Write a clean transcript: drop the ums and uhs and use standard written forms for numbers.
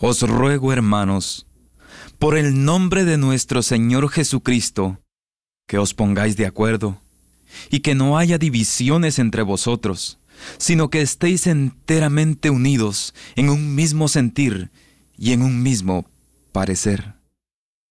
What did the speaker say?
Os ruego, hermanos, por el nombre de nuestro Señor Jesucristo, que os pongáis de acuerdo, y que no haya divisiones entre vosotros, sino que estéis enteramente unidos en un mismo sentir y en un mismo parecer.